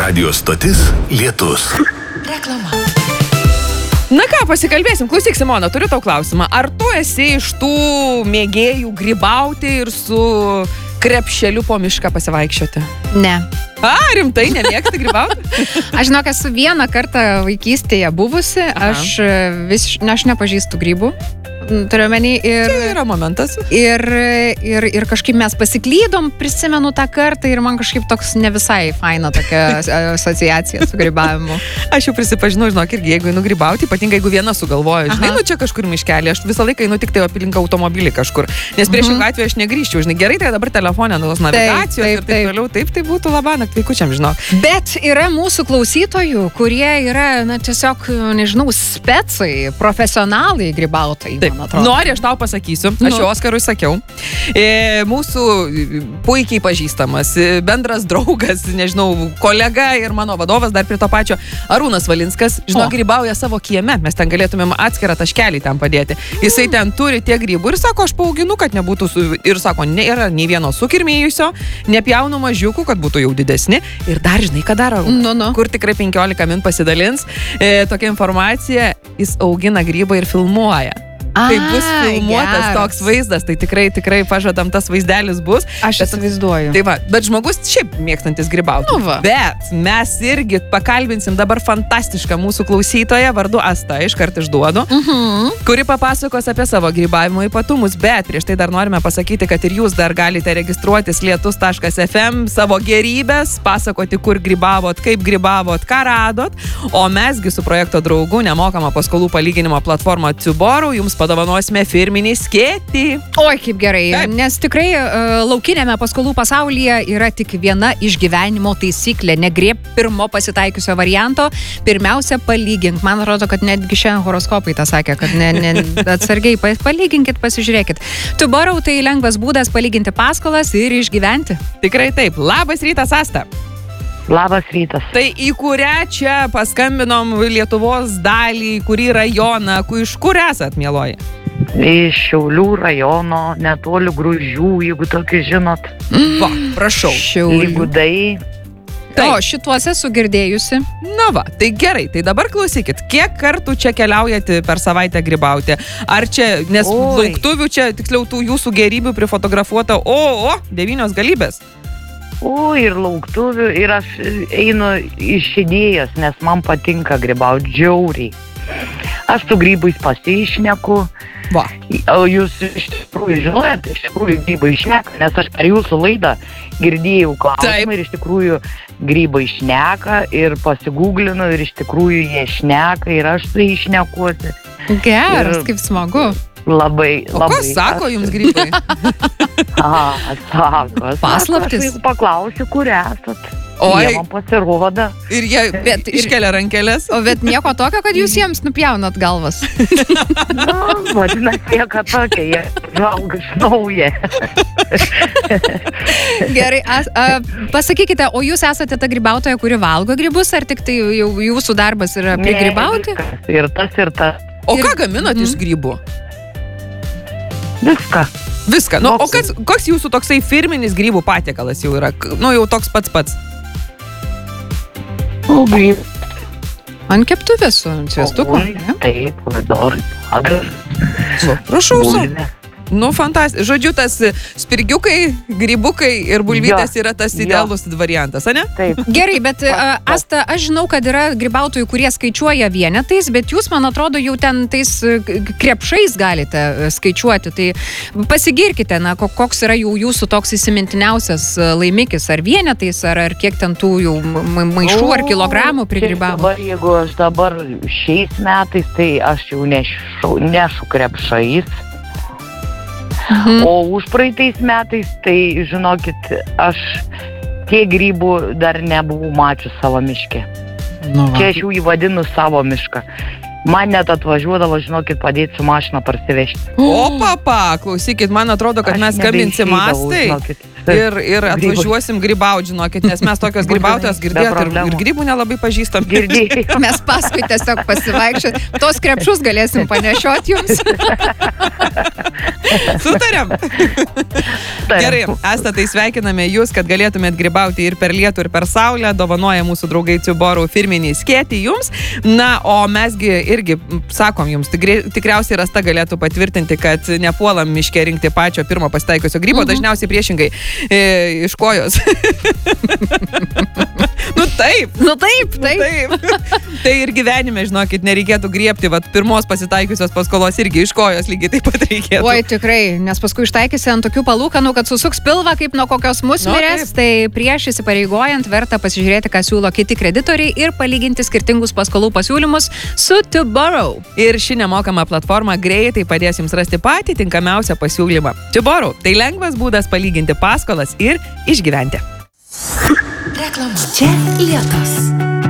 Radio stotis Lietus. Reklama. Na ką, pasikalbėsim. Klausyk, Simona, turiu tau klausimą. Ar tu esi iš tų mėgėjų grybauti ir su krepšeliu po mišką pasivaikščioti? Ne. Rimtai nemėgsti grybauti? Aš žinok, esu vieną kartą vaikystėje buvusi, aš nepažįstu grybų. Turiu menį ir... Čia yra momentas. Ir kažkaip mes pasiklydom, prisimenu tą kartą ir man kažkaip toks ne visai faina tokia asociacija su grybavimu. Aš jau prisipažinau, žinok, irgi jeigu einu grybauti, ypatingai jeigu viena sugalvoju, žinai, čia kažkur miškelį, aš visą laiką einu tik tai apilink automobilį kažkur, nes priešingų atveju aš negrįžčiau, žinai, gerai, tai dabar telefonė nuos navigacijos ir taip toliau, taip tai būtų labanakt vaikučiam, žinok. Bet yra mūsų klausytojų, kurie yra, tiesiog, nežinau, specai, profesionalai grybautojai. Nori, aš tau pasakysiu, aš jau Oskarui sakiau, mūsų puikiai pažįstamas, bendras draugas, nežinau, kolega ir mano vadovas dar prie to pačio Arūnas Valinskas, grybauja savo kieme, mes ten galėtumėm atskirą taškelį ten padėti. Jisai ten turi tiek grybų ir sako, aš paauginu, kad nebūtų, ir sako, nėra nei vieno sukirmėjusio, nepjaunu mažiukų, kad būtų jau didesni. Ir dar, žinai, ką daro Arūnas, kur tikrai 15 min pasidalins, tokia informacija, jis augina grybą ir filmuoja. Tai bus filmuotas toks vaizdas, tai tikrai pažadam, tas vaizdelis bus. Aš įsivaizduoju. Tai va, bet žmogus šiaip mėgstantis grybauti. Bet mes irgi pakalbinsim dabar fantastišką mūsų klausytoją vardu Asta, iškart išduodu, kuri papasakos apie savo grybavimo ypatumus, bet prieš tai dar norime pasakyti, kad ir jūs dar galite registruotis lietus.fm savo gerybės, pasakoti, kur grybavot, kaip grybavot, ką radot, o mesgi su projekto draugu nemokamą paskolų palyginimo platformą Tuborų jums padovanosime firminį skėtį. Oi, kaip gerai, nes tikrai laukinėme paskolų pasaulyje yra tik viena iš gyvenimo taisyklė. Negrėb pirmo pasitaikiusio varianto, pirmiausia palygink. Man atrodo, kad netgi šiandien horoskopai tą sakė, kad atsargiai palyginkit, pasižiūrėkit. Tuborau tai lengvas būdas palyginti paskolas ir išgyventi. Tikrai taip. Labas rytas, Asta. Labas rytas. Tai į kurią čia paskambinom Lietuvos dalį, kurį rajoną, iš kur esat, mieloji? Iš Šiaulių rajono, netoli Gruzdžių, jeigu tokį žinot. Va, prašau. Lygudai. Šituose esu girdėjusi. Na va, tai gerai, tai dabar klausykit, kiek kartų čia keliaujate per savaitę grybauti? Ar čia, nes lauktuvių čia, tiksliau, tų jūsų gerybių prifotografuota, 9 galybės. Ir lauktuvių, ir aš einu iš idėjos, nes man patinka grybauti džiauriai. Aš su grybais pasišneku. Va. O jūs iš tikrųjų žinojat, iš tikrųjų grybai šneka, nes aš per jūsų laidą girdėjau klausimą ir iš tikrųjų grybai šneka ir pasigūglinu ir iš tikrųjų jie šneka ir aš su jais šnekuosi. Geras, kaip smagu. Labai. O ką sako jums grybai? Sako. Paslaptis. Aš paklausiu, kur esat. Jie man pasirodo. Ir jie iškelia rankelės. Bet nieko tokio, kad jūs jiems nupjaunat galvas. Vadinasi, jie kad tokia, jie žvalga iš nauja. Gerai, pasakykite, o jūs esate ta grybautoja, kuri valgo grybus, ar tik tai jau jūsų darbas yra prigrybauti? Ir tas. O ką gaminat iš grybų? Viską. O koks jūsų toksai firminis grybų patiekalas jau yra? Jau toks pats. Grybų. Ant keptuvės su sviestuku. Taip, pomidorai. Prašau. Fantastika. Žodžiu, tas spirgiukai, grybukai ir bulvytės yra tas idealus variantas, ane? Taip. Gerai, bet Asta, aš žinau, kad yra grybautojų, kurie skaičiuoja vienetais, bet jūs, man atrodo, jau ten tais krepšais galite skaičiuoti. Tai pasigirkite, koks yra jūsų toks įsimintiniausias laimikis, ar vienetais, ar kiek ten tų jau maišų ar kilogramų prigrybavo. Jeigu aš dabar šiais metais, tai aš jau nešu krepšais. O už praeitais metais, tai žinokit, aš tiek grybų dar nebuvau mačius savo miške. Čia aš jau įvadinu savo mišką. Man net atvažiuodavo, žinokit, padėti su mašina parsivežti. O, papa, klausykit, man atrodo, kad mes skambinsim Astai. ir atvažiuosim grybauti, žinokit, nes mes tokios grybautojos girdėt ir grybų nelabai pažįstam. Girdėjau. Mes paskui tiesiog pasivaikščiot. Tos krepšus galėsim panešioti jums. Sutarėm? Gerai, Asta, tai sveikiname jūs, kad galėtumėt grybauti ir per lietų, ir per saulę. Dovanoja mūsų draugai Ciuborų firminį skėtį jums. Na, o mesgi irgi sakom jums, tikriausiai Rasta galėtų patvirtinti, kad nepuolam miške rinkti pačio pirmo pasitaikiusio grybo, dažniausiai priešingai iš kojos. Nu taip. Tai ir gyvenime, žinokit, nereikėtų griebti, vat pirmos pasitaikiusios paskolos irgi iš kojos lygiai taip pat reikėtų. Oi, tikrai, nes paskui ištaikysi ant tokių palūkanų, kad susuks pilvą kaip nuo kokios musmirės, tai prieš įsipareigojant verta pasižiūrėti, ką siūlo kiti kreditoriai ir palyginti skirtingus paskolų pasiūlymus su Ciuborų. Ir ši nemokama platforma greitai padės jums rasti patį tinkamiausią pasiūlymą. Ciuborų – tai lengvas būdas palyginti paskolas ir išgyventi. Reklama. Čia Lietus.